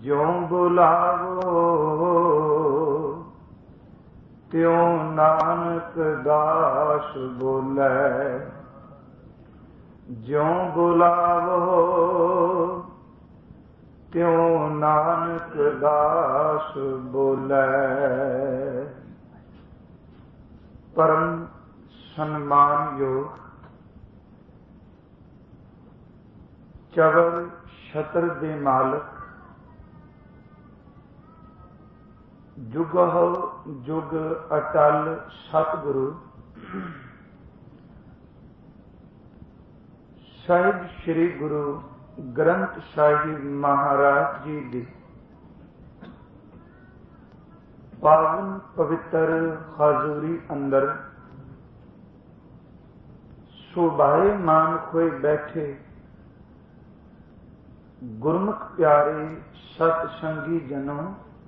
ज्यों बुलावो त्यों नानक दास बोले। ज्यों बुलावो त्यों नानक दास बोले। परम सन्मान योग चवर छत्र दे मालक, जुगह जुग अटल सतगुरु साहिब श्री गुरु ग्रंथ साहिब महाराज जी दी पावन पवित्र हाजूरी अंदर शोभायमान होए बैठे गुरमुख प्यारे सतसंगी जनों,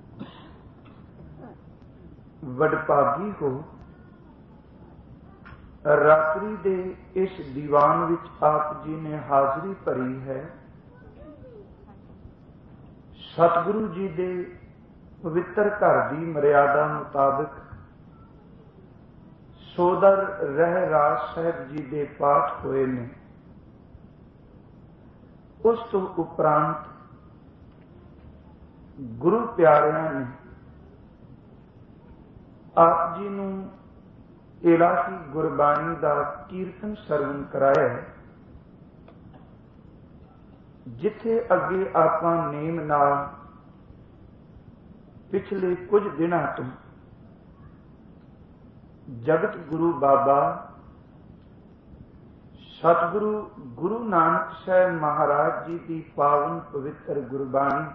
वडभागी हो। रात्रि दे इस दीवान विच आप जी ने हाजरी भरी है। सतगुरु जी दे पवित्र घर दी मर्यादा मुताबिक सोदर रह राज साहब जी दे पाठ होए ने। उस तो उपरांत गुरु प्यारियां ने आप जी नूं इलाही गुरबाणी दा कीर्तन सरवण कराया है, जिथे अगे आपां नेम नाल पिछले कुछ दिनां तो जगत गुरु बाबा सतगुरु गुरु नानक साहब महाराज जी की पावन पवित्र गुरबाणी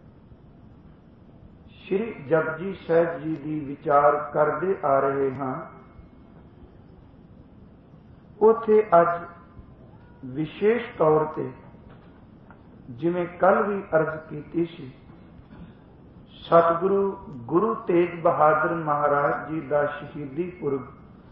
श्री जपजी साहब जी की विचार करते आ रहे हाँ। उथे अज विशेष तौर पे जिवें कल भी अर्ज की सी, सतगुरु गुरु तेग बहादुर महाराज जी का शहीदी पुरब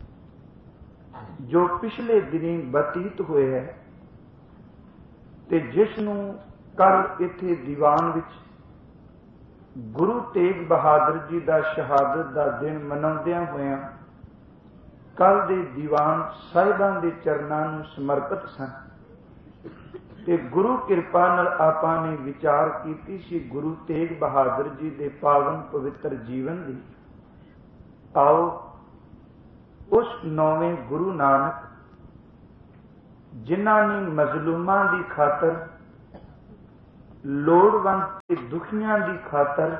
जो पिछले दिनी बतीत हुए है, ते जिसनूं कल इत्थे दीवान विच गुरु तेग बहादुर जी का शहादत का दिन मनाउंदियां होइयां कल दे दीवान साहिबां दे चरनां नूं समर्पित सन। ते गुरु किरपा नाल आपां ने विचार कीती सी गुरु तेग बहादुर जी दे पावन पवित्र जीवन दी। आओ उस नौवें गुरु नानक जिन्हां ने मजलूमां दी खातर, लोड़वंद ते दुखियां दी खातर,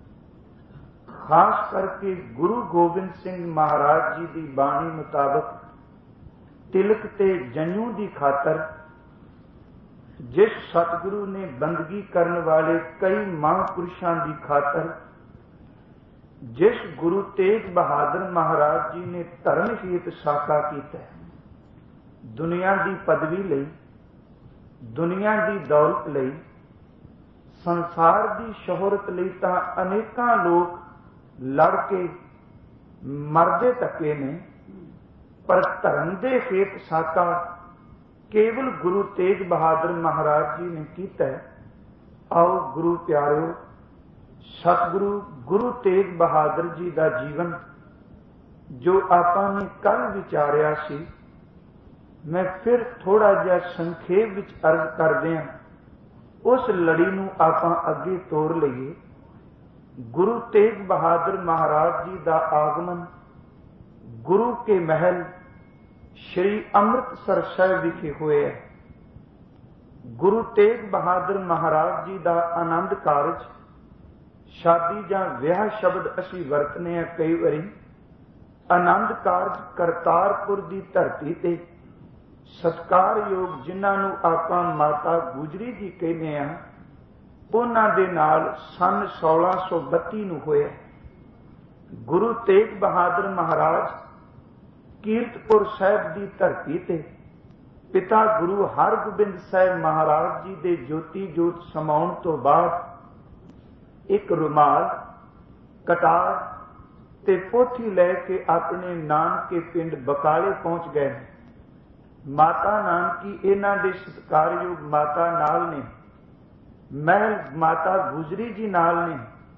खास करके गुरु गोबिंद सिंह महाराज जी की बाणी मुताबक तिलक ते जंजू की खातर, जिस सतगुरु ने बंदगी करने वाले कई महापुरुषों की खातर, जिस गुरु तेग बहादुर महाराज जी ने धर्म हेत साका किया, दुनिया की पदवी लई, दुनिया की दौलत लई, संसार की शोहरत लई तां अनेकां लोग लड़ के मरदे तके ने, पर धर्म दे हेत साका केवल गुरु तेग बहादुर महाराज जी ने किया। आओ गुरु प्यारिओ, सतगुरु गुरु तेग बहादुर जी का जीवन जो आपां ने कल विचारिया सी, मैं फिर थोड़ा जिहा संखेप विच अर्ज करदिआं उस लड़ी नूं आपां अगे तोर लईए। गुरु तेग बहादुर महाराज जी का आगमन गुरु के महल श्री अमृतसर साहिब विखे होया है। गुरु तेग बहादुर महाराज जी का आनंद कारज, शादी जां विआह शब्द असीं वरतने हैं कई बारी। आनंद कारज करतारपुर की धरती ते सत्कारयोग जिन्हां नूं आपां माता गुजरी जी कहने आ, उन्हां दे नाल सन 1632 नूं होया। गुरु तेग बहादुर महाराज कीरतपुर साहिब की धरती ते पिता गुरु हरगोबिंद साहिब महाराज जी दे ज्योति जोत समाउण तो बाद एक रुमाल, कटार ते पोथी लैके अपने नानके पिंड बकाले पहुंच गए। माता नानकी इन्हां दे सत्कारयोग माता नाल ने महल माता गुजरी जी नाल ने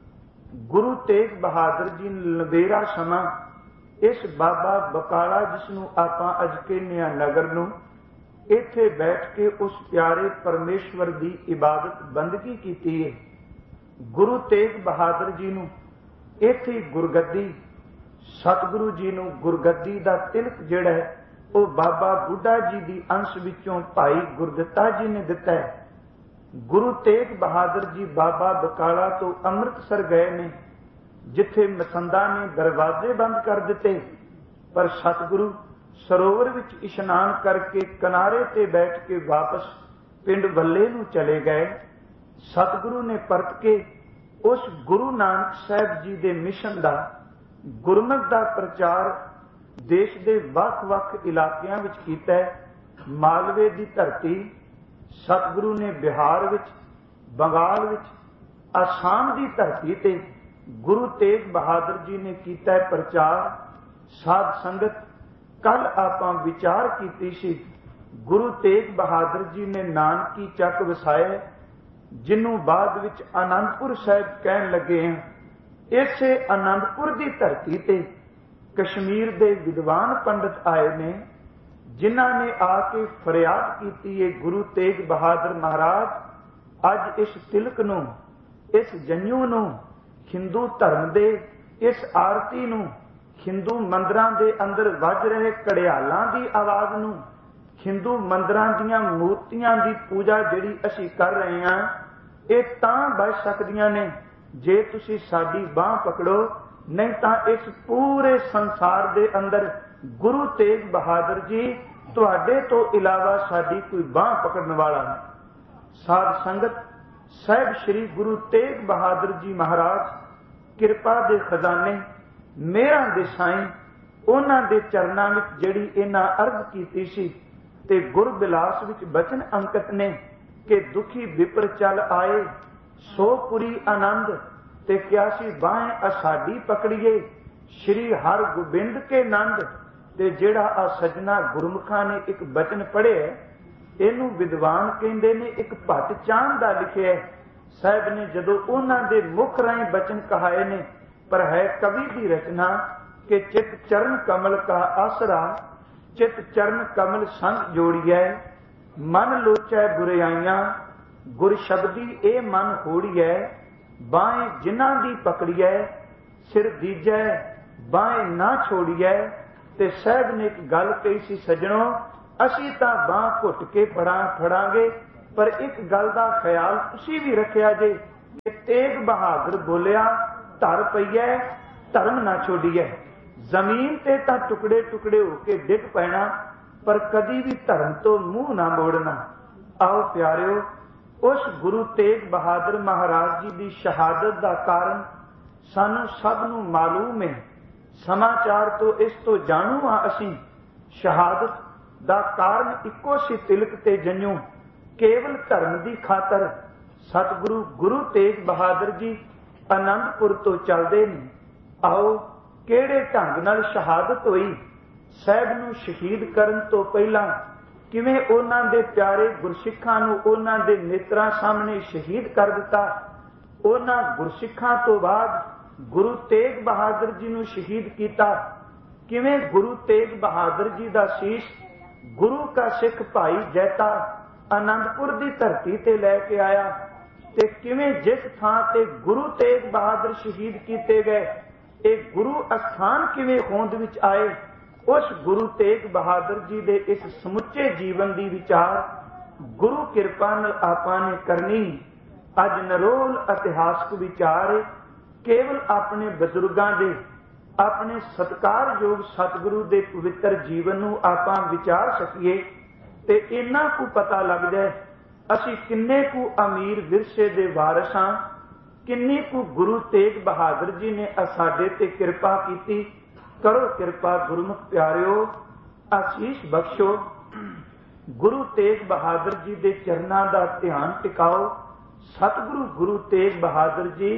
गुरु तेग बहादुर जी लबेरा समा इस बाबा बकाला जिसनों आपां अज कहने आ नगर नूं इत्थे बैठ के उस प्यारे परमेश्वर की इबादत बंदगी की है। गुरु तेग बहादुर जी नूं इत्थे गुरगद्दी सतगुरु जी नूं गुरगद्दी दा तिलक जिहड़ा है वो बाबा बुढ़ा जी की अंश विचों भाई गुरदित्ता जी ने दिता है। गुरु तेग बहादुर जी बाबा बकाला तो अमृतसर गए ने जिथे मसंदा ने दरवाजे बंद कर दिते, पर सतगुरु सरोवर विच इशनान करके किनारे ते बैठ के वापस पिंड बल्ले नूं चले गए। सतगुरु ने परत के उस गुरु नानक साहब जी दे मिशन दा गुरमत दा प्रचार देश दे वख-वख इलाकियां विच कीता है। मालवे दी धरती सतगुरु ने बिहार विच, बंगाल विच, आसाम की धरती ते गुरु तेग बहादुर जी ने कीता है प्रचार। साध संगत कल आपां विचार कीती सी, गुरु तेग बहादुर जी ने नानकी चक वसाए जिन्हों बाद विच आनंदपुर साहिब कहन लगे हैं। इसे आनंदपुर की धरती ते कश्मीर दे विद्वान पंडित आए ने जिन्हां ने आके फरियाद की है, गुरु तेग बहादुर महाराज अज इस तिलक नूं, इस जंजू नूं, हिंदू धर्म दे इस आरती नूं, हिंदू मंदिरां दे अंदर वज रहे घड़ियालां दी आवाज़ नूं, हिंदू मंदिरां दीयां मूर्तियां दी पूजा जिहड़ी असीं कर रहे हां इह तां बच सकदियां ने जे तुसीं साडी बांह पकड़ो, नहीं तां इस पूरे संसार दे अंदर गुरु तेग बहादुर जी तुहाडे तो इलावा साडी कोई बांह पकड़न वाला नहीं। साध संगत साहिब श्री गुरु तेग बहादुर जी महाराज किरपा दे खजाने मेहरां दे साईं उन्हां दे चरनां विच जिहड़ी इन्हां अर्ज कीती सी ते गुरबिलास विच बचन अंकित ने कि दुखी विपर चल आए सो पुरी आनंद ते क्या सी बाहें असाडी पकड़िए श्री हर गोबिंद के नंद। ते जिहड़ा आ सजना गुरमुखां ने एक बचन पढ़े इनू विद्वान कहंदे ने एक भट चांद दा लिखिया। साहिब ने जदों उन्हां दे मुख राहीं बचन कहाए ने, पर है कवि की रचना कि चित चरण कमल का आसरा चित चरण कमल संग जोड़िए मन लोचै बुराइयां गुर शब्दी ए मन होड़िए बाहें जिन्हां दी पकड़िए सिर दीजै बाहें ना छोड़िए। ते साहब ने एक गल कही सी, सजणों असीं तां बांह घुट के फड़ांगे, पर एक गल दा ख्याल तुसीं भी रखिया जे कि तेग बहादुर बोलिया धर पईए धर्म ना छोड़िए। जमीन ते तां टुकड़े टुकड़े होके डिग पैना, पर कदी भी धर्म तो मुंह ना मोड़ना। आओ प्यारिओ उस गुरु तेग बहादुर महाराज जी की शहादत का कारण सानू सब नू मालूम है। समाचार तो इस तो जाणू हाँ असीं शहादत दा कारण इक्को सी तिलक ते जंजू केवल धर्म की खातर सतगुरु गुरु तेग बहादुर जी आनंदपुर तो चलते ने। आओ किहड़े ढंग नाल शहादत हुई। साहिब नू शहीद करन तो पहला किवें उन्हां दे प्यारे गुरसिखां नू उन्हां दे नेत्रां सामने शहीद कर दिता। उन्हां गुरसिखां तो बाद गुरु तेग बहादुर जी नू शहीद किया। किवें गुरु तेग बहादुर जी दा शीश गुरु का सिख भाई जैता आनंदपुर की धरती ते लैके आया, ते किवें जिस थां ते गुरु तेग बहादुर शहीद किए गए एक गुरु अस्थान किवें होंद विच आए। उस गुरु तेग बहादुर जी दे इस समुचे जीवन की विचार गुरु कृपा नाल आपां ने करनी। अज नरोल इतिहासक विचार केवल अपने बजुर्गों के अपने सत्कारयोग सतगुरु के पवित्र जीवन नू आपां विचार सकीए ते इन्ना को पता लग जाए असी किन्ने को अमीर विरसे दे वारिस हां, किन्नी को गुरु तेग बहादुर जी ने साडे ते कृपा की। करो कृपा गुरमुख प्यारिओ आशीष बख्शो। गुरु तेग बहादुर जी के चरनां दा ध्यान टिकाओ। सतगुरु गुरु तेग बहादुर जी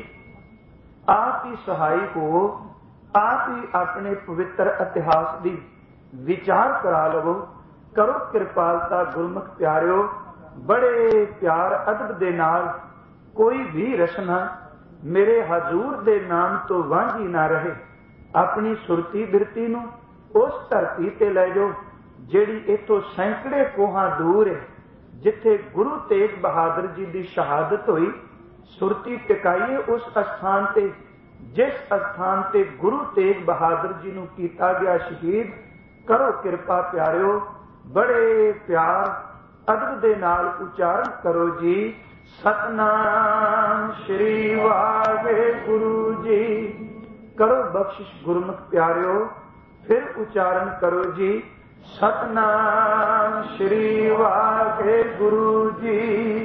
आप ही सहाय हो, आप ही अपने पवित्र इतिहास की विचार करा लवो। करो कृपालता गुरमुख प्यारिओ। बड़े प्यार अदब दे नाल कोई भी रचना मेरे हजूर दे नाम तो वांझी ना रहे। अपनी सुरती बिरती नूं उस धरती ते लै जाओ जिहड़ी इथों सैकड़े कोहां दूर है, जिथे गुरु तेग बहादुर जी की शहादत हुई। सुरती टिकाइए उस स्थान ते जिस स्थान ते गुरु तेग बहादुर जी नूं कीता गया शहीद। करो किरपा प्यारिओ, बड़े प्यार अदब दे नाल उचारण करो जी, सतनाम श्री वाहिगुरु जी। करो बख्शिश गुरमुख प्यारिओ, फिर उचारण करो जी, सतनाम श्री वाहिगुरु जी।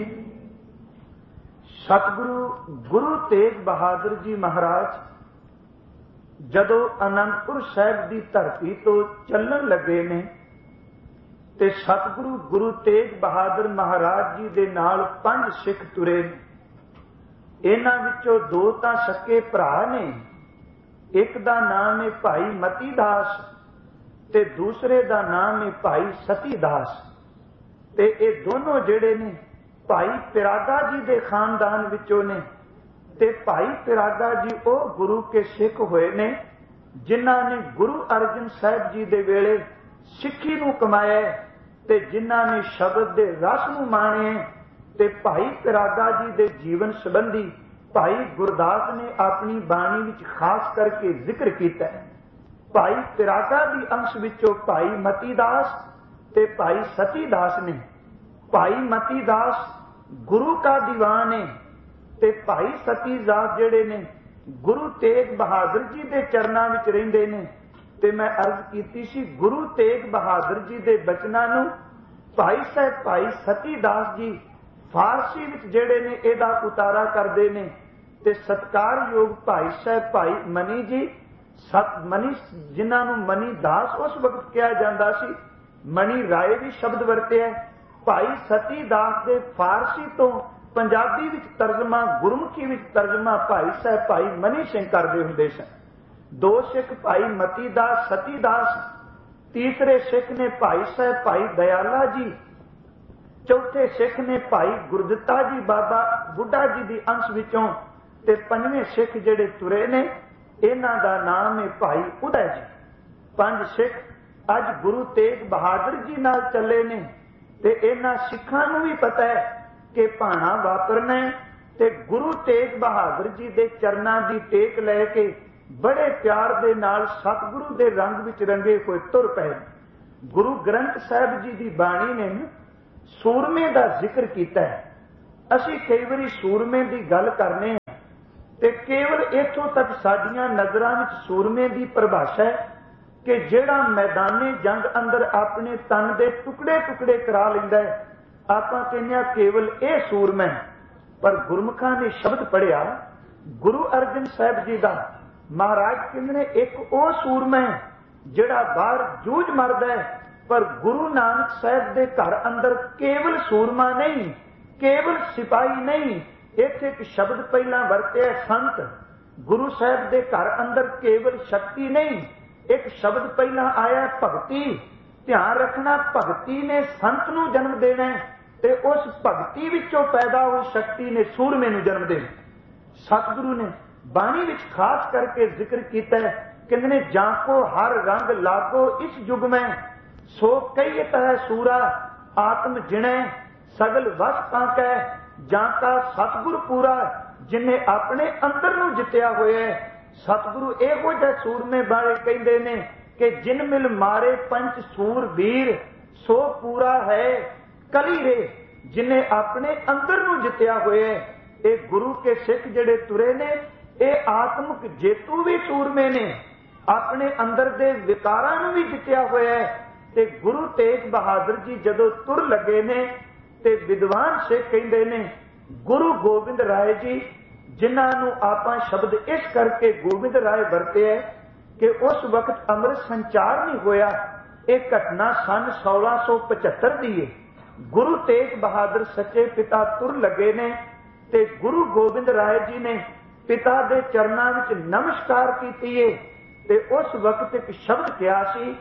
सतगुरु गुरु तेग बहादुर जी महाराज जदों आनंदपुर साहिब की धरती तो चलन लगे ने ते सतगुरु गुरु तेग बहादुर महाराज जी दे नाल 5 सिख तुरे ने। इन्हां विचों 2 तां सके भरा ने। एक दा नाम है भाई मती दास ते दूसरे दा नाम है भाई सती दास। ते ये दोनों जिहड़े ने भाई पिरागा जी दे खानदान विचों ने। ते भाई पिरागा जी ओ गुरु के सिख होए ने जिन्हां ने गुरु अर्जन साहिब जी दे वेले सिੱਖੀ ਨੂੰ कमाया ते जिन्हां ने शब्द दे रस ਨੂੰ माणे। ते भाई पिरागा जी दे जीवन संबंधी भाई गुरदास ने अपनी बाणी विच खास करके जिक्र किया है। भाई पिरागा दी अंश विचों भाई मतीदास ते भाई सतीदास ने। भाई मतीदास गुरु का दीवान है ते भाई सतीदास जिहड़े ने गुरु तेग बहादुर जी दे चरनां विच रहिंदे ने। ते मैं अर्ज कीती सी गुरु तेग बहादुर जी दे बचनां नूं भाई साहब भाई सतीदास जी फारसी विच जिहड़े ने इहदा उतारा करदे ने। ते सत्कारयोग भाई साहब भाई मनी जी मनी जिन्हां नूं मनी दास उस वक्त कहा जांदा सी, मनी राय भी शब्द वरतिया। भाई सतीदास दे फारसी तो पंजाबी विच तर्जमा गुरमुखी विच तर्जमा भाई साहब भाई मनी सिंह करदे हुंदे सन। 2 सिख भाई मतीदास सतीदास, तीसरे सिख ने भाई साहब भाई दयाला जी, चौथे सिख ने भाई गुरदित्ता जी बाबा बुढ़ा जी दी अंश विचों। ते 5वें सिख जिहड़े तुरे ने इन्हां दा नाम है भाई उदय जी। 5 सिख अज गुरु तेग बहादुर जी नाल चले ने। ते इन्हां सिखां नूं भी पता है कि भाणा वापरना है ते गुरु तेग बहादुर जी दे चरनां दी टेक लैके बड़े प्यार दे नाल सतगुरु दे रंग विच रंगे होए तुर पए। गुरु ग्रंथ साहिब जी दी बाणी ने सूरमे दा जिक्र कीता है। असीं कई वारी सूरमे दी गल करने ते केवल इत्थों तक साडियां नज़रां विच सूरमे दी परिभाषा है कि जिहड़ा मैदाने जंग अंदर अपने तन दे टुकड़े टुकड़े करा लैंदा है, आपां कहने आ केवल यह सूरमा है। पर गुरमुखां ने शब्द पढ़िया गुरु अर्जन साहिब जी दा, महाराज कहंदे ने एक वो सूरमा है जिहड़ा बाहर जूझ मरदा है, पर गुरु नानक साहिब दे घर अंदर केवल सूरमा नहीं, केवल सिपाही नहीं। इत्थे एक शब्द पहला वरतिया संत। गुरु साहिब दे घर अंदर केवल शक्ति नहीं, एक शब्द पहला आया भगती। ध्यान रखना, भगती ने संत नूं जन्म देना है ते उस भगती विचों पैदा हुई शक्ति ने सूरमे नूं जन्म देना। सतगुरु ने बाणी विच खास करके जिक्र किया है, कहंदे ने जाको हर रंग लागो इस युग में, सो कहीत है सूरा आत्म जिणे, सगल वस पाकै जाका सतगुर पूरा, जिन्हें अपने अंदर नूं जित्या होया है। सतगुरु इहो जिहे सूरमे बारे कहंदे ने कि जिन मिल मारे पंच सूर वीर, सो पूरा है कली रे, जिन्हें अपने अंदर नूं जित्या होया है। ये गुरु के सिख जिहड़े तुरे ने ये आत्मक जेतू भी सूरमे ने, अपने अंदर दे विकारां नूं भी जित्या होया है। ते गुरु तेग बहादुर जी जदों तुर लगे ने ते विद्वान सिख कहंदे ने गुरु गोबिंद राय जी, जिन्हां नूं आपां शब्द इस करके गोबिंद राय वरते है कि उस वक्त अमृत संचार नहीं होया। एक घटना सन 1675 दी है। गुरु तेग बहादुर सच्चे पिता तुर लगे ने ते गुरु गोबिंद राय जी ने पिता दे चरनां विच नमस्कार कीती है। ते उस वक्त एक शब्द कहा सी,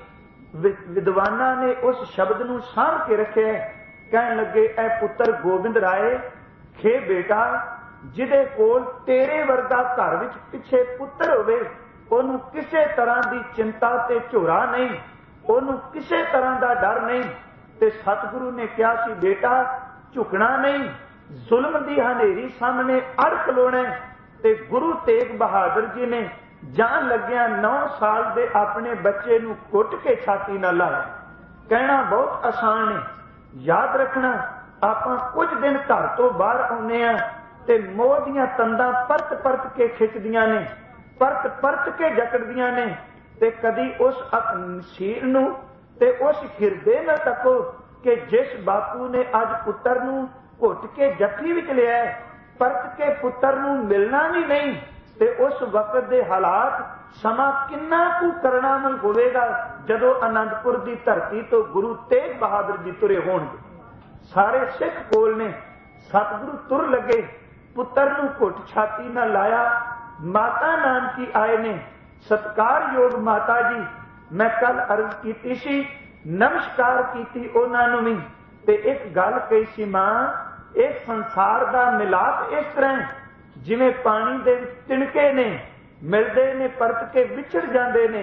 विद्वानां ने उस शब्द नूं साभ के रखे। कहन लगे, ऐ पुत्र गोबिंद राय, खे बेटा ਜਿਹਦੇ ਕੋਲ तेरे वर्गा घर विच पिछे पुत्र होवे, ਉਹਨੂੰ ਕਿਸੇ तरह की चिंता ते झोरा नहीं, ਉਹਨੂੰ ਕਿਸੇ तरह का डर नहीं। ते सतगुरु ने कहा सी बेटा झुकना नहीं, जुल्म की हनेरी सामने अड़ खलोना। ते गुरु तेग बहादुर जी ने जान लग्या 9 साल दे अपने बच्चे नूं घुट के छाती नाल लाया। कहना बहुत आसान है, याद रखना आपां कुछ दिन घर तो बाहर आउंदे आ ते मोह दीयां तंदां परत परत के खिचदियां ने, परत परत के जकड़दियां ने। ते कदी उस शीर नूं ते उस हिरदे नाल तको कि जिस बापू ने अज पुत्तर नूं घुट के जफ्फी विच लिया, परत के पुत्तर नूं मिलना भी नहीं। ते उस वक्त दे हालात समा किन्ना कु करना होवेगा जदों आनंदपुर की धरती तो गुरु तेग बहादुर जी तुरे होणगे। सारे सिख कोल ने, सतगुरु तुर लगे, पुत्तर नूं घुट छाती नाल लाया। माता नानकी आए ने, सत्कार योग माता जी, मैं कल अर्ज कीती सी, नमस्कार कीती उन्हां नूं भी। ते एक गल कही सी, मां इस संसार दा मिलाप इस तरह जिवें पानी दे तिणके ने मिलदे ने परत के विछड़ जांदे ने,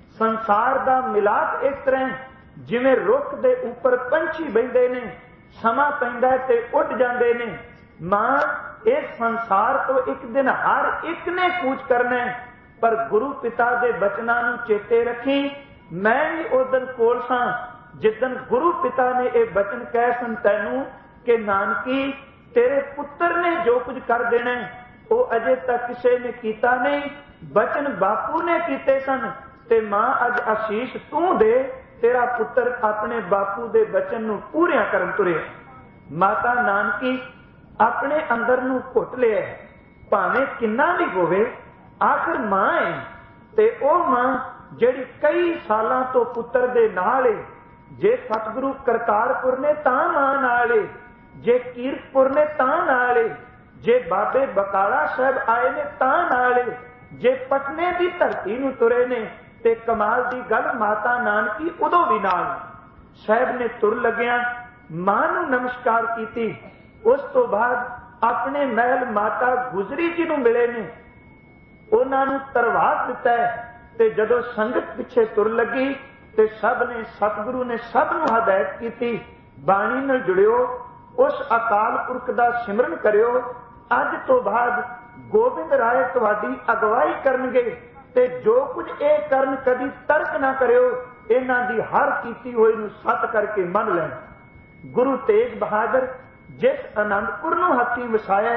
संसार दा मिलाप इस तरह जिवें रुख दे उपर पंछी बहिंदे ने, समा पैंदा ते उड़ जांदे ने। मां इस संसार तो एक दिन हर एक ने कूच करना है, पर गुरु पिता दे बचनां नूं चेते रखी। मैं भी उस दिन कोल सां जिदन गुरु पिता ने यह बचन कह सन तैनूं कि नानकी तेरे पुत्र ने जो कुछ कर देना वो अजे तक किसी ने कीता नहीं, बचन बापू ने कीते सन। ते मां अज आशीष तू दे, तेरा पुत्र अपने बापू दे बचन नूं पूरिया करन तुरे। माता नानकी अपने अंदर नूं घुट लिया, भावें किन्ना भी होवे आखिर मां है। ते ओ मां जिहड़ी कई सालां तो पुत्र दे नाल है, जे सतगुरु करतारपुर ने तां मां नाल है, जे कीरतपुर ने तां नाल है, जे बाबे बकाला साहब आए ने तां नाल है, जे पटने की धरती नूं तुरे ने। ते कमाल की गल माता नानकी उदों भी नाल साहब ने तुर लग्या मां नूं नमस्कार कीती। उस तो बाद अपने महल माता गुजरी जी नूं मिले ने, उन्हां नूं तरवास दिता है। ते जदों संगत पिछे तुर लगी ते सब ने सतगुरु ने सब नूं हदायत कीती, बाणी नाल जुड़ियो, उस अकाल पुरख दा सिमरन करियो। अज तो बाद गोबिंद राय तुहाडी अगवाई करनगे ते जो कुछ ये करन कदी तर्क ना करियो, इन्हां दी हर कीती होई नूं सत करके मन लैण। गुरु तेग बहादुर जिस आनंदपुर नूं हथीं वसाया,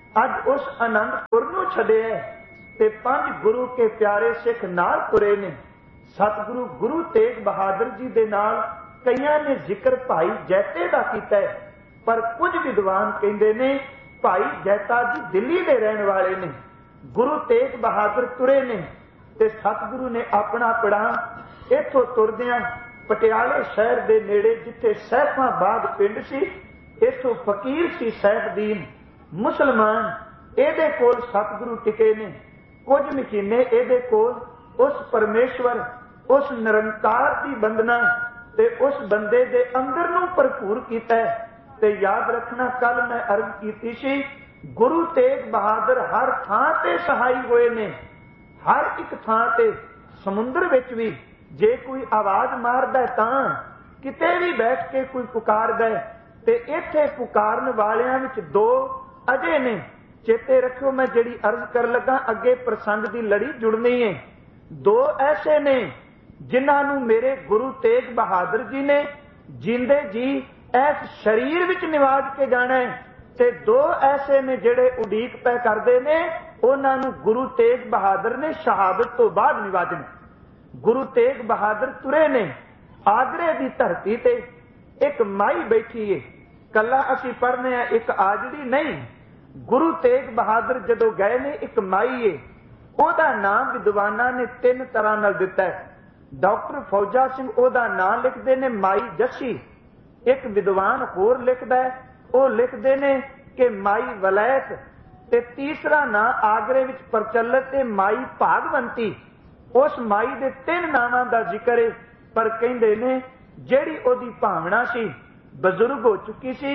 अज उस आनंदपुर नूं छड्डिया ते 5 गुरु के प्यारे सिख नाल तुरे ने। सतगुरु गुरु तेग बहादुर जी दे नाल कईयां ने जिक्र भाई जैते दा कीता है, पर कुछ विद्वान कहंदे ने भाई जैता जी दिल्ली दे रहण वाले ने। गुरु तेग बहादुर तुरे ने ते सतगुरु ने अपना पड़ाव इथों तुरदियां पटियाले शहर दे नेड़े जिथे सैफाबाद पिंड सी, इथों फकीर सी सैफदीन मुसलमान, इहदे कोल सतगुरु टिके ने। कुछ महीने इहदे कोल उस परमेश्वर, उस निरंकार की बंदना ते उस बंदे दे अंदर नूं भरपूर कीता है। ते याद रखना कल मैं अर्ज कीती सी, गुरु तेग बहादुर हर थां ते सहाई होए ने, हर एक थां ते। समुंदर विच भी जे कोई आवाज मारदा तां किते भी बैठ के कोई पुकारदा है, ते इत्थे पुकारन वालियां विच 2 अजे ने। चेते रखियो मैं जिहड़ी अर्ज कर लगा अगे प्रसंग की लड़ी जुड़नी है। 2 ऐसे ने जिन्हां नूं मेरे गुरु तेग बहादुर जी ने जिंदे जी इस शरीर विच निवाज के जाना है, ते 2 ऐसे ने जिहड़े उडीक पै करदे ने, उन्हां नूं गुरु तेग बहादुर ने शहादत तो बाद निवाजना। गुरु तेग बहादुर तुरे ने, आगरे की धरती ते एक माई बैठी है, कला असीं पढ़ने आ एक आजड़ी नहीं। गुरु तेग बहादुर जदों गए ने एक माई है, ओदा नाम विद्वानां ने 3 तरह नाल दिता है। डॉक्टर फौजा सिंह ओदा नाम लिखते ने माई जस्सी, एक विद्वान होर लिखदा है, वो लिखते ने कि माई वलैत, ते तीसरा नाम आगरे विच प्रचलित है माई भागवंती। उस माई दे 3 नामां दा जिक्र है, पर कहंदे ने जिहड़ी ओदी भावना सी बजुर्ग हो चुकी सी,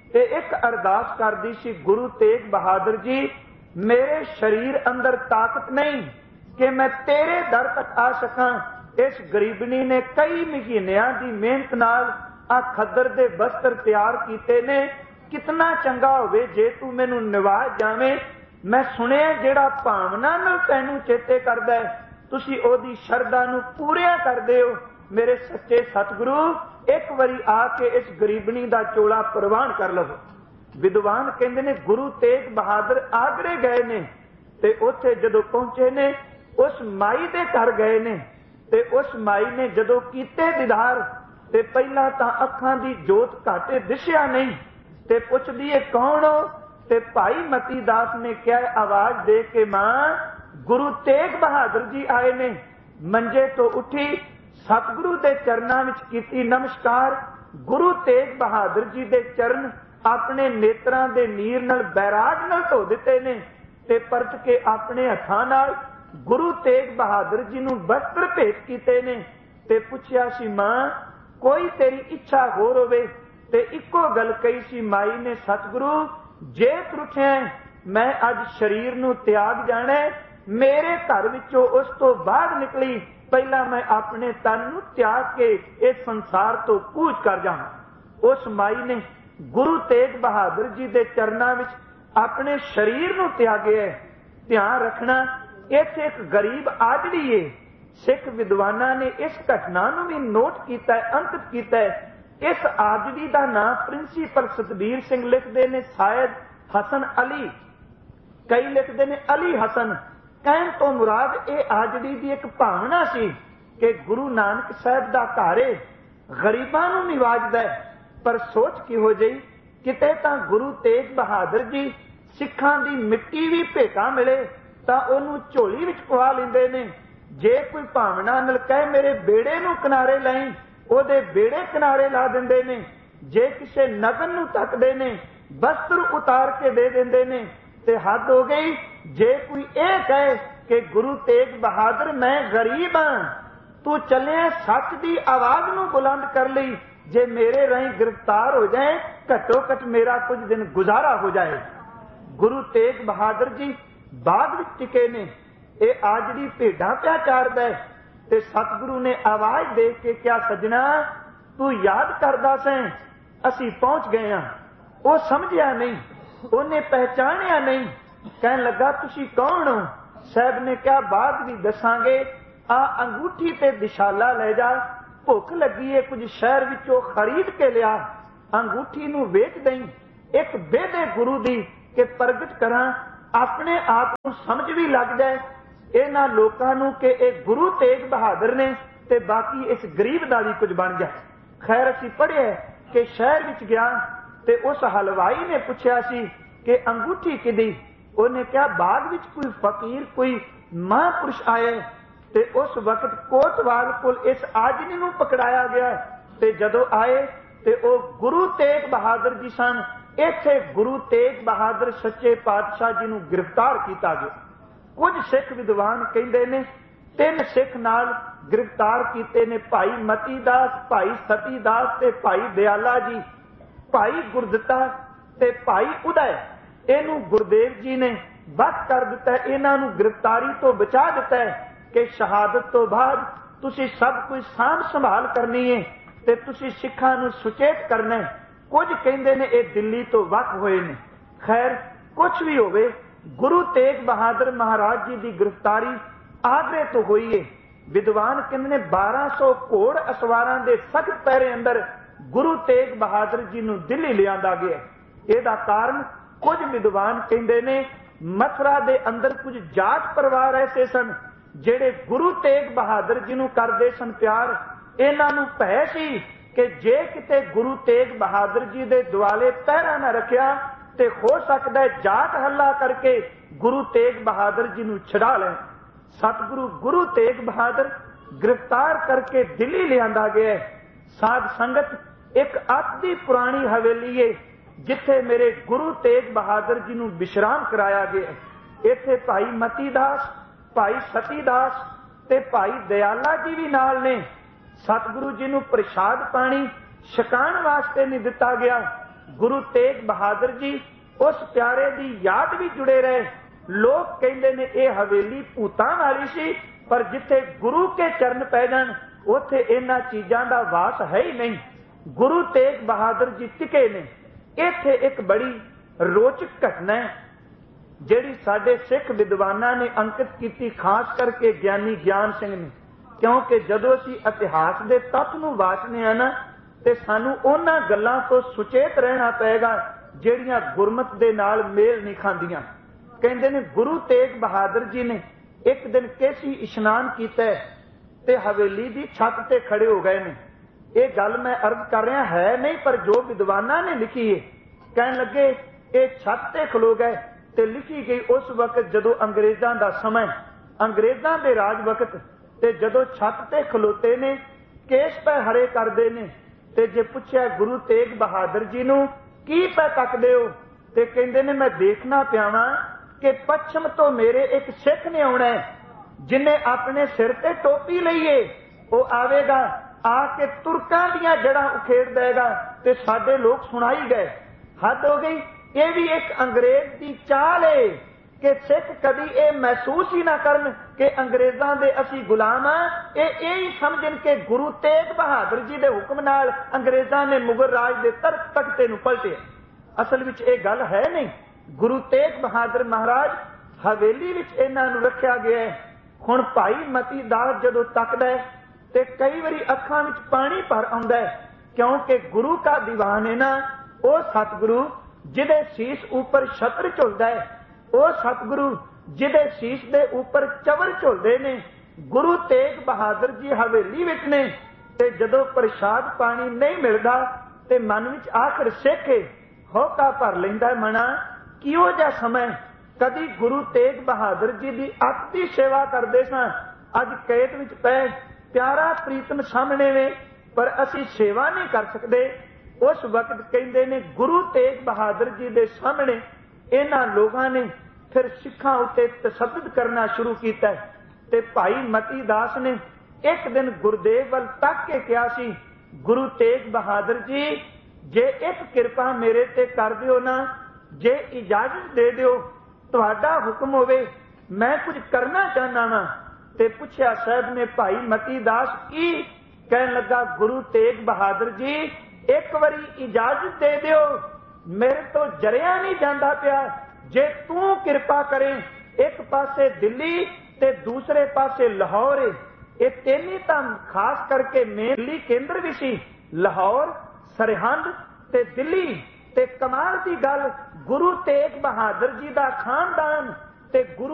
ਤੇ ਇੱਕ ਅਰਦਾਸ ਕਰਦੀ ਸੀ, ਗੁਰੂ ਤੇਗ ਬਹਾਦਰ ਜੀ ਮੇਰੇ ਸਰੀਰ ਅੰਦਰ ਤਾਕਤ ਨਹੀਂ ਕਿ ਮੈਂ ਤੇਰੇ ਦਰ ਤੱਕ ਆ ਸਕਾਂ। ਇਸ ਗਰੀਬਣੀ ਨੇ ਕਈ ਮਹੀਨਿਆਂ ਦੀ ਮਿਹਨਤ ਨਾਲ ਆ ਖੱਦਰ ਦੇ ਬਸਤਰ ਤਿਆਰ ਕੀਤੇ ਨੇ। ਕਿਤਨਾ ਚੰਗਾ ਹੋਵੇ ਜੇ ਤੂੰ ਮੈਨੂੰ ਨਿਵਾਜ ਜਾਵੇਂ। ਮੈਂ ਸੁਣਿਆ ਜਿਹੜਾ ਭਾਵਨਾ ਨਾਲ ਤੈਨੂੰ ਚੇਤੇ ਕਰਦਾ ਹੈ, ਤੁਸੀਂ ਉਹਦੀ ਸ਼ਰਧਾ ਨੂੰ ਪੂਰਿਆ ਕਰਦੇ ਹੋ। ਮੇਰੇ ਸੱਚੇ ਸਤਿਗੁਰੂ, ਇੱਕ ਵਾਰੀ ਆ ਕੇ ਇਸ ਗਰੀਬਣੀ ਦਾ ਚੋਲਾ ਪ੍ਰਵਾਨ ਕਰ ਲਵੋ। ਵਿਦਵਾਨ ਕਹਿੰਦੇ ਨੇ ਗੁਰੂ ਤੇਗ ਬਹਾਦਰ ਆਗਰੇ ਗਏ ਨੇ ਤੇ ਉੱਥੇ ਜਦੋਂ ਪਹੁੰਚੇ ਨੇ ਉਸ ਮਾਈ ਦੇ ਘਰ ਗਏ ਨੇ ਤੇ ਉਸ ਮਾਈ ਨੇ ਜਦੋਂ ਕੀਤੇ ਦੀਦਾਰ ਤੇ ਪਹਿਲਾਂ ਤਾਂ ਅੱਖਾਂ ਦੀ ਜੋਤ ਘਾਟੇ ਦਿਸਿਆ ਨਹੀਂ ਤੇ ਪੁੱਛਦੀ ਏ ਕੌਣ ਹੋ? ਤੇ ਭਾਈ ਮਤੀ ਦਾਸ ਨੇ ਕਿਹਾ ਆਵਾਜ਼ ਦੇ ਕੇ, ਮਾਂ ਗੁਰੂ ਤੇਗ ਬਹਾਦਰ ਜੀ ਆਏ ਨੇ। ਮੰਜੇ ਤੋਂ ਉੱਠੀ, ਸਤਿਗੁਰੂ ਦੇ ਚਰਨਾਂ ਵਿੱਚ ਕੀਤੀ ਨਮਸਕਾਰ। ਗੁਰੂ ਤੇਗ ਬਹਾਦਰ ਜੀ ਦੇ ਚਰਨ ਆਪਣੇ ਨੇਤਰਾਂ ਦੇ ਨੀਰ ਨਾਲ ਬੈਰਾਗ ਨਾਲ ਧੋ ਦਿੱਤੇ ਨੇ ਤੇ ਪਰਤ ਕੇ ਆਪਣੇ ਹੱਥਾਂ ਨਾਲ ਗੁਰੂ ਤੇਗ ਬਹਾਦਰ ਜੀ ਨੂੰ ਵਸਤਰ ਭੇਟ ਕੀਤੇ ਨੇ ਤੇ ਪੁੱਛਿਆ ਸੀ, ਮਾਂ ਕੋਈ ਤੇਰੀ ਇੱਛਾ ਹੋਰ ਹੋਵੇ? ਤੇ ਇੱਕੋ ਗੱਲ ਕਹੀ ਸੀ ਮਾਈ ਨੇ, ਸਤਿਗੁਰੂ ਜੇ ਤਰੁੱਠਿਆ ਮੈਂ ਅੱਜ ਸਰੀਰ ਨੂੰ ਤਿਆਗ ਜਾਣਾ, ਮੇਰੇ ਘਰ ਵਿੱਚੋਂ ਉਸ ਤੋਂ ਬਾਹਰ ਨਿਕਲੀ ਪਹਿਲਾਂ ਮੈਂ ਆਪਣੇ ਤਨ ਨੂੰ ਤਿਆਗ ਕੇ ਇਸ ਸੰਸਾਰ ਤੋਂ ਕੂਚ ਕਰ ਜਾਵਾਂ। ਉਸ ਮਾਈ ਨੇ ਗੁਰੂ ਤੇਗ ਬਹਾਦਰ ਜੀ ਦੇ ਚਰਨਾਂ ਵਿੱਚ ਆਪਣੇ ਸਰੀਰ ਨੂੰ ਤਿਆਗਿਆ। ਧਿਆਨ ਰੱਖਣਾ, ਇੱਥੇ ਇੱਕ ਗਰੀਬ ਆਦਮੀ ਏ। ਸਿੱਖ ਵਿਦਵਾਨਾਂ ਨੇ ਇਸ ਘਟਨਾ ਨੂੰ ਵੀ ਨੋਟ ਕੀਤਾ, ਅੰਕਿਤ ਕੀਤਾ। ਇਸ ਆਦਮੀ ਦਾ ਨਾਮ ਪ੍ਰਿੰਸੀਪਲ ਸਤਬੀਰ ਸਿੰਘ ਲਿਖਦੇ ਨੇ ਸਾਇਦ ਹਸਨ ਅਲੀ, ਕਈ ਲਿਖਦੇ ਨੇ ਅਲੀ ਹਸਨ। ਕਹਿਣ ਤੋਂ ਮੁਰਾਦ ਇਹ ਆਜੜੀ ਦੀ ਇੱਕ ਭਾਵਨਾ ਸੀ ਕਿ ਗੁਰੂ ਨਾਨਕ ਸਾਹਿਬ ਦਾ ਘਰ ਏ, ਗਰੀਬਾਂ ਨੂੰ ਨਿਵਾਜਦਾ ਹੈ। ਪਰ ਸੋਚ ਕਿਹੋ ਜਿਹੀ, ਕਿਤੇ ਤਾਂ ਗੁਰੂ ਤੇਗ ਬਹਾਦਰ ਜੀ ਸਿੱਖਾਂ ਦੀ ਮਿੱਟੀ ਵੀ ਭੇਟਾ ਮਿਲੇ ਤਾਂ ਉਹਨੂੰ ਝੋਲੀ ਵਿੱਚ ਪਵਾ ਲੈਂਦੇ ਨੇ। ਜੇ ਕੋਈ ਭਾਵਨਾ ਨਾਲ ਕਹੇ ਮੇਰੇ ਬੇੜੇ ਨੂੰ ਕਿਨਾਰੇ ਲਾਈ, ਉਹਦੇ ਬੇੜੇ ਕਿਨਾਰੇ ਲਾ ਦਿੰਦੇ ਨੇ। ਜੇ ਕਿਸੇ ਨਗਨ ਨੂੰ ਤੱਕਦੇ ਨੇ ਵਸਤਰ ਉਤਾਰ ਕੇ ਦੇ ਦਿੰਦੇ ਨੇ। ਤੇ ਹੱਦ ਹੋ ਗਈ ਜੇ ਕੋਈ ਇਹ ਕਹੇ ਕਿ ਗੁਰੂ ਤੇਗ ਬਹਾਦਰ ਮੈਂ ਗਰੀਬ ਹਾਂ, ਤੂੰ ਚੱਲਿਆ ਸੱਚ ਦੀ ਆਵਾਜ਼ ਨੂੰ ਬੁਲੰਦ ਕਰ ਲਈ। ਜੇ ਮੇਰੇ ਰਾਹੀਂ ਗ੍ਰਿਫਤਾਰ ਹੋ ਜਾਏ, ਘੱਟੋ ਘੱਟ ਮੇਰਾ ਕੁਝ ਦਿਨ ਗੁਜ਼ਾਰਾ ਹੋ ਜਾਏ। ਗੁਰੂ ਤੇਗ ਬਹਾਦਰ ਜੀ ਬਾਗ ਵਿੱਚ ਟਿਕੇ ਨੇ। ਇਹ ਆ ਜਿਹੜੀ ਭੇਡਾਂ ਪਿਆ ਚਾਰਦਾ ਤੇ ਸਤਿਗੁਰੂ ਨੇ ਆਵਾਜ਼ ਦੇ ਕੇ ਕਿਹਾ, ਸੱਜਣਾ ਤੂੰ ਯਾਦ ਕਰਦਾ ਸੈਂ, ਅਸੀਂ ਪਹੁੰਚ ਗਏ ਹਾਂ। ਉਹ ਸਮਝਿਆ ਨਹੀਂ, ਉਹਨੇ ਪਹਿਚਾਣਿਆ ਨਹੀਂ। ਕਹਿਣ ਲੱਗਾ ਤੁਸੀਂ ਕੌਣ ਹੋ? ਸਾਹਿਬ ਨੇ ਕਿਹਾ ਬਾਅਦ ਵੀ ਦੱਸਾਂਗੇ। ਆ ਅੰਗੂਠੀ ਤੇ ਦਿਸ਼ਾਲਾ ਲੈ ਜਾ, ਭੁੱਖ ਲੱਗੀ ਏ, ਕੁਝ ਸ਼ਹਿਰ ਵਿੱਚੋਂ ਖਰੀਦ ਕੇ ਲਿਆ। ਅੰਗੂਠੀ ਨੂੰ ਵੇਚ ਦਈ, ਇੱਕ ਬੇਦੇ ਗੁਰੂ ਦੀ ਕਿ ਪ੍ਰਗਟ ਕਰਾਂ, ਆਪਣੇ ਆਪ ਨੂੰ ਸਮਝ ਵੀ ਲੱਗ ਜਾਏ ਇਹਨਾਂ ਲੋਕਾਂ ਨੂੰ ਕਿ ਇਹ ਗੁਰੂ ਤੇਗ ਬਹਾਦਰ ਨੇ ਤੇ ਬਾਕੀ ਇਸ ਗਰੀਬ ਦਾ ਵੀ ਕੁਝ ਬਣ ਜਾਏ। ਖੈਰ ਅਸੀਂ ਪੜ੍ਹਿਆ ਕਿ ਸ਼ਹਿਰ ਵਿੱਚ ਗਿਆ ਤੇ ਉਸ ਹਲਵਾਈ ਨੇ ਪੁੱਛਿਆ ਸੀ ਕਿ ਅੰਗੂਠੀ ਕਿਹਦੀ? ਉਹਨੇ ਕਿਹਾ ਬਾਗ ਵਿੱਚ ਕੋਈ ਫਕੀਰ, ਕੋਈ ਮਹਾਂਪੁਰਸ਼ ਆਏ ਤੇ ਉਸ ਵਕਤ ਕੋਤਵਾਲ ਕੋਲ ਇਸ ਆਦਮੀ ਨੂੰ ਪਕੜਾਇਆ ਗਿਆ ਤੇ ਜਦੋਂ ਆਏ ਤੇ ਉਹ ਗੁਰੂ ਤੇਗ ਬਹਾਦਰ ਜੀ ਸਨ। ਇੱਥੇ ਗੁਰੂ ਤੇਗ ਬਹਾਦਰ ਸੱਚੇ ਪਾਤਸ਼ਾਹ ਜੀ ਨੂੰ ਗ੍ਰਿਫਤਾਰ ਕੀਤਾ ਗਿਆ। ਕੁਝ ਸਿੱਖ ਵਿਦਵਾਨ ਕਹਿੰਦੇ ਨੇ 3 ਸਿੱਖ ਨਾਲ ਗ੍ਰਿਫਤਾਰ ਕੀਤੇ ਨੇ, ਭਾਈ ਮਤੀ ਦਾਸ, ਭਾਈ ਸਤੀ ਦਾਸ ਤੇ ਭਾਈ ਦਿਆਲਾ ਜੀ। ਭਾਈ ਗੁਰਦਿੱਤਾ ਤੇ ਭਾਈ ਉਦੈ ਇਹਨੂੰ ਗੁਰਦੇਵ ਜੀ ਨੇ ਵੱਖ ਕਰ ਦਿੱਤਾ, ਇਹਨਾਂ ਨੂੰ ਗ੍ਰਿਫਤਾਰੀ ਤੋਂ ਬਚਾ ਦਿੱਤਾ ਕਿ ਸ਼ਹਾਦਤ ਤੋਂ ਬਾਅਦ ਤੁਸੀਂ ਸਭ ਕੁਝ ਸਾਂਭ ਸੰਭਾਲ ਕਰਨੀ ਹੈ ਤੇ ਤੁਸੀਂ ਸਿੱਖਾਂ ਨੂੰ ਸੁਚੇਤ ਕਰਨਾ। ਕੁਝ ਕਹਿੰਦੇ ਨੇ ਇਹ ਦਿੱਲੀ ਤੋਂ ਵੱਖ ਹੋਏ ਨੇ। ਖੈਰ ਕੁਛ ਵੀ ਹੋਵੇ, ਗੁਰੂ ਤੇਗ ਬਹਾਦਰ ਮਹਾਰਾਜ ਜੀ ਦੀ ਗ੍ਰਿਫਤਾਰੀ ਆਗਰੇ ਤੋਂ ਹੋਈ ਹੈ। ਵਿਦਵਾਨ ਕਹਿੰਦੇ ਨੇ 1200 ਘੋੜ ਅਸਵਾਰਾਂ ਦੇ ਸਖਤ ਪਹਿਰੇ ਅੰਦਰ ਗੁਰੂ ਤੇਗ ਬਹਾਦਰ ਜੀ ਨੂੰ ਦਿੱਲੀ ਲਿਆਂਦਾ ਗਿਆ। ਇਹਦਾ ਕਾਰਨ ਕੁਝ ਵਿਦਵਾਨ ਕਹਿੰਦੇ ਨੇ ਮਥੁਰਾ ਦੇ ਅੰਦਰ ਕੁਝ ਜਾਟ ਪਰਿਵਾਰ ਐਸੇ ਸਨ ਜਿਹੜੇ ਗੁਰੂ ਤੇਗ ਬਹਾਦਰ ਜੀ ਨੂੰ ਕਰਦੇ ਸਨ ਪਿਆਰ। ਇਹਨਾਂ ਨੂੰ ਭੈ ਸੀ ਕਿ ਜੇ ਕਿਤੇ ਗੁਰੂ ਤੇਗ ਬਹਾਦਰ ਜੀ ਦੇ ਦੁਆਲੇ ਪਹਿਰਾ ਨਾ ਰੱਖਿਆ ਤੇ ਹੋ ਸਕਦਾ ਹੈ ਜਾਟ ਹੱਲਾ ਕਰਕੇ ਗੁਰੂ ਤੇਗ ਬਹਾਦਰ ਜੀ ਨੂੰ ਛਡਾ ਲੈਣ। ਸਤਿਗੁਰੂ ਗੁਰੂ ਤੇਗ ਬਹਾਦਰ ਗ੍ਰਿਫਤਾਰ ਕਰਕੇ ਦਿੱਲੀ ਲਿਆਂਦਾ ਗਿਆ। ਸਾਧ ਸੰਗਤ, ਇੱਕ ਅੱਧੀ ਪੁਰਾਣੀ ਹਵੇਲੀ ਏ ਜਿੱਥੇ ਮੇਰੇ ਗੁਰੂ ਤੇਗ ਬਹਾਦਰ ਜੀ ਨੂੰ ਵਿਸ਼ਰਾਮ ਕਰਾਇਆ ਗਿਆ। ਇੱਥੇ ਭਾਈ ਮਤੀ ਦਾਸ, ਭਾਈ ਸਤੀ ਦਾਸ ਤੇ ਭਾਈ ਦਿਆਲਾ ਜੀ ਵੀ ਨਾਲ ਨੇ। ਸਤਿਗੁਰੂ ਜੀ ਨੂੰ ਪ੍ਰਸ਼ਾਦ ਪਾਣੀ ਛਕਾਉਣ ਵਾਸਤੇ ਨਹੀਂ ਦਿੱਤਾ ਗਿਆ। गुरु तेग बहादुर जी उस प्यारे की याद भी जुड़े रहे। लोग कहते ने ये हवेली भूतां वाली सी, पर जिथे गुरु के चरण पै जाण उथे इन्हां चीजां दा वास है ही नहीं। गुरु तेग बहादुर जी टिके ने। इत्थे एक बड़ी रोचक घटना है जिहड़ी साडे सिख विद्वानां ने अंकित कीती, खास करके ज्ञानी ज्ञान सिंह ने, क्योंकि जदों असीं इतिहास दे तत्थ नूं वाचने आ ना ते सानूं उन्हां गल्लां तो सुचेत रहना पएगा जिहड़ियां गुरमत दे नाल मेल नहीं खांदियां। कहंदे ने गुरु तेग बहादुर जी ने एक दिन केसी इशनान कीता ते हवेली दी छत ते खड़े हो गए ने। ये गल मैं अर्ज कर रहा है नहीं, पर जो विद्वानां ने लिखी है, कहन लगे ये छत ते खलो गए ते लिखी गई उस वक्त जदों अंग्रेजां दा समय, अंग्रेजां दे राज वक्त, ते जदों छत ते खलोते ने केस पै हरे करदे ने ते जे पुछया गुरु तेग बहादुर जी नूं की पै तकदे हो, ते कहंदे ने मैं देखना पिया वां कि पश्चिम तो मेरे एक सिख ने आउणा है जिन्हें अपने सिर ते टोपी लईए, वो आवेगा आके तुर्कां दीयां जड़ां उखेड़ देगा ते साडे लोग सुनाई गए। हद हो गई। ये भी एक अंग्रेज की चाल है कि सिख कभी ये महसूस ही ना करन कि अंग्रेजां दे असी गुलाम हाँ। ये ही समझन कि गुरु तेग बहादुर जी दे हुक्म नाल अंग्रेजां ने मुगल राज दे तख्ते नूं पलटे। असल विच ये गल है नहीं। गुरु तेग बहादुर महाराज हवेली विच इन्हां नूं रखिया गया है। हुण भाई मती दास जदों तकदा है ते कई वारी अखां विच पानी भर आउंदा है, क्योंकि गुरु का दीवान है ना, वो सतगुरु जिदे शीश ऊपर छत्र झुलदा है, वो सतगुरु जिदे शीश दे ऊपर चवर झुलदे ने। गुरु तेग बहादुर जी हवेली विच ने ते जदों प्रसाद पानी नहीं मिलदा ते मन विच आखिर सिख होका भर लैंदा मना किहो जिहा समय कदी गुरु तेग बहादुर जी की अत की सेवा करते सन। अज कैद विच पै प्यारा प्रीतम सामने ने, पर असी सेवा नहीं कर सकते। उस वक्त कहते ने गुरु तेग बहादुर जी के सामने इन्हां लोगों ने फिर सिखां उत्ते तसद्दुद करना शुरू किया ते भाई मती दास ने एक दिन गुरदेव वल तक के कहा सी, गुरु तेग बहादुर जी जे एक किरपा मेरे ते कर दिओ ना, जे इजाजत दे दिओ, तुहाडा हुक्म होवे मैं कुछ करना चाहना वा। ते पुछया साहब ने भाई मती दास की? कहन लगा गुरु तेग बहादुर जी एक बारी इजाजत दे दिओ, मेरे तो जरिया नहीं जाता पिया। जे तू किरपा करे, एक पासे दिल्ली ते दूसरे पासे लाहौर है, ये तीन ही तां खास करके मेनली केंद्र भी सी, लाहौर, सरहंद ते दिल्ली। ते कमाल की गल गुरु तेग बहादुर जी का खानदान ते गुरु